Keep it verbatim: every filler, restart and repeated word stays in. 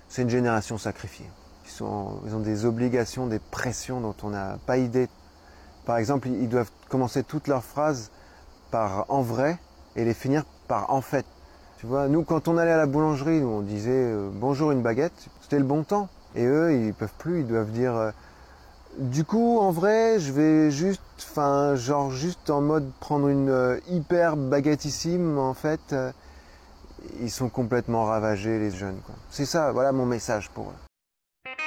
c'est une génération sacrifiée. Ils, sont, ils ont des obligations, des pressions dont on n'a pas idée. Par exemple, ils doivent commencer toutes leurs phrases par « en vrai » et les finir par « en fait ». Tu vois, nous, quand on allait à la boulangerie, nous, on disait euh, « bonjour, une baguette », c'était le bon temps. Et eux, ils peuvent plus, ils doivent dire euh, du coup, en vrai, je vais juste, enfin, genre juste en mode prendre une euh, hyper baguettissime, en fait, euh, ils sont complètement ravagés, les jeunes, quoi. C'est ça, voilà mon message pour eux.